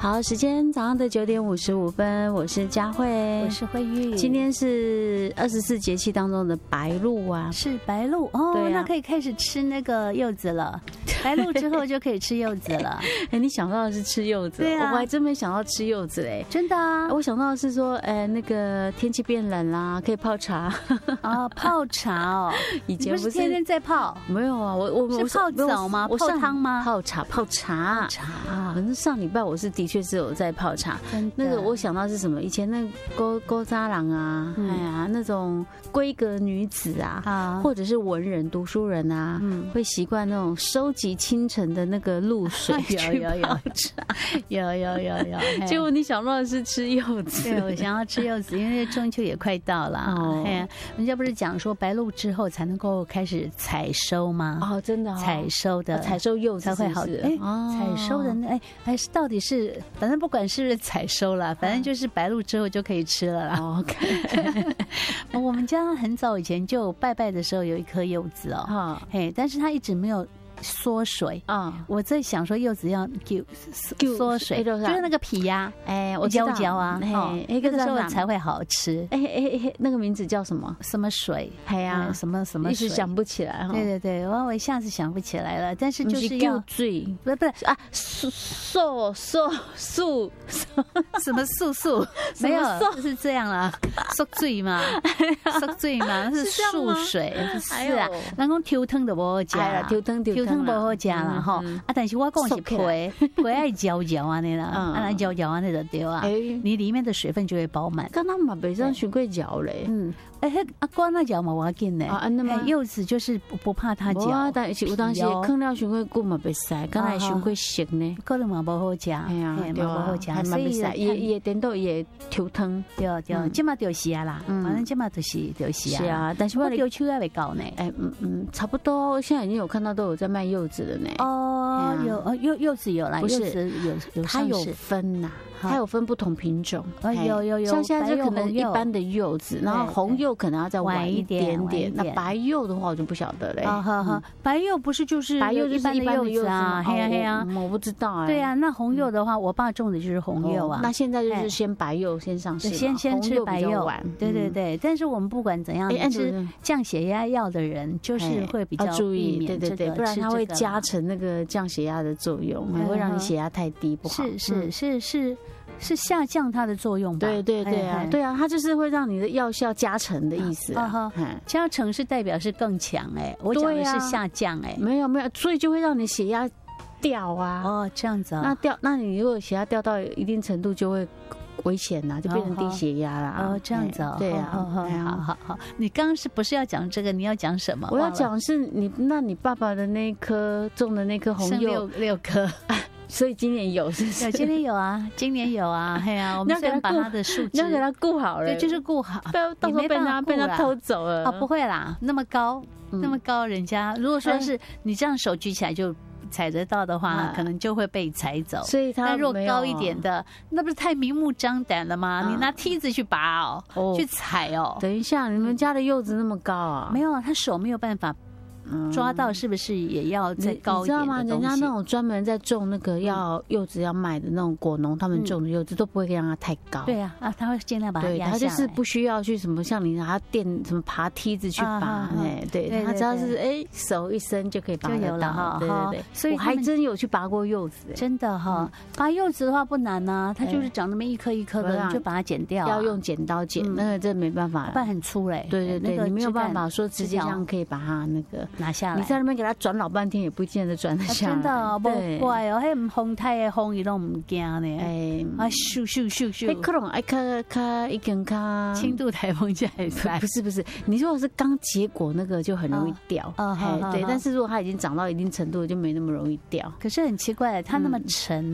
好，时间早上的9:55，我是佳慧， 我是慧玉。 今天是24节气当中的白露啊， 是白露哦， 对啊， 那可以开始吃那个柚子了。白露之后就可以吃柚子了。 哎，你想到的是吃柚子， 对啊， 我还真没想到吃柚子哎， 真的啊， 我想到的是说，那个天气变冷啦，可以泡茶。 哦，泡茶哦， 以前不是天天在泡？ 没有啊，我是泡澡吗？泡汤吗？ 泡茶。可是上礼拜我是的确是有在泡茶。那个我想到是什么？以前那勾渣郎啊，哎呀，那种闺阁女子啊，或者是文人、读书人啊，会习惯那种收集清晨的那个露水去泡茶。 有。 结果你想到的是吃柚子。 对，我想要吃柚子，因为中秋也快到了。哦，人家不是讲说白露之后才能够开始采收吗？ 哦，真的， 采收的采收柚子才会好。采收的那还是到底是，反正不管是不是采收啦，反正就是白露之后就可以吃了啦。 OK， 我们家很早以前就拜拜的时候有一颗柚子哦，但是它一直没有缩水啊！我在想说柚子要缩水，就是那个皮呀，我嚼啊，那个时候才会好吃。 那个名字叫什么？ 什么水？什么水？ 一时想不起来。 对，我一下子想不起来了。但是就是要醉，不是啊，素什么素？没有，就是这样啦，缩醉嘛，那是素水，是啊。人讲抽汤就不好吃啦，抽汤不好吃啦哈。但是我讲是皮爱嚼啊那啦，嚼啊那就对啊。你里面的水分就会饱满。 刚刚嘛北上学会嚼嘞， 光那嚼嘛我要紧呢。柚子就是不怕它嚼， 但是有当时坑了学会久嘛袂使，刚才学会熟呢， 可能嘛不好吃， 不好吃，所以也点到也抽汤， 对，这嘛就是啊啦，反正这嘛就是啊。 是啊，但是我丢秋也未高呢。 差不多，现在已经有看到都有在卖柚子的呢。 哦，有柚子有啦， 不是有它有分呐，它有分不同品种。 有， 像现在就可能一般的柚子，然后红柚可能要再晚一点点。那白柚的话我就不晓得嘞。 白柚不是就是白柚就是一般的柚子啊？ 黑呀， 我不知道哎。 对啊，那红柚的话，我爸种的就是红柚啊。 那现在就是先白柚先上市， 先吃白柚。对，但是我们不管怎样，吃降血压药的人就是会比较注意，对，不然它会加成那个降血压的作用，会让你血压太低不好。 是下降它的作用吧？ 对啊，它就是会让你的药效加成的意思啊。 加成是代表是更强我讲的是下降没有，所以就会让你血压掉啊。 哦，这样子啊。 那你如果血压掉到一定程度，就会危险啦，就变成低血压啦。 哦，这样子哦。 对啊， 好。你刚刚是不是要讲这个？你要讲什么？ 我要讲是你爸爸的那颗种的那颗红柚 6颗。 所以今年有是不是？ 今年有啊，嘿啊，我们先把它的树枝， 你要给它顾好了， 对，就是顾好， 到时候被它偷走了。 不会啦，那么高，人家如果说是你这样手举起来就踩得到的话，可能就会被踩走。 所以它如果高一点的，那不是太明目张胆了吗？你拿梯子去拔去踩等一下，你们家的柚子那么高啊？ 没有啊，他手没有办法抓到，是不是也要再高一点的东西？你知道吗？ 人家那种专门在种那个柚子要卖的那种果农，他们种的柚子都不会让它太高。 对啊，他会尽量把它压下来。 他就是不需要去什么像你拿电什么爬梯子去拔，对，他只要是手一伸就可以拔得到。对，所以我还真有去拔过柚子， 真的哈。拔柚子的话不难啊，它就是长那么一颗一颗的，你就把它剪掉。 要用剪刀剪，那个真没办法， 不然很粗嘞。 对，你没有办法说直接这样可以把它那个拿下来， 你在那边给它转老半天也不见得转得下来。 真的不怪哦，迄风太的风伊都唔惊呢。咻， 可能卡一根卡轻度台风就会来。 不是，你如果是刚结果那个就很容易掉。对，但是如果它已经长到一定程度，就没那么容易掉。 可是很奇怪，它那么沉。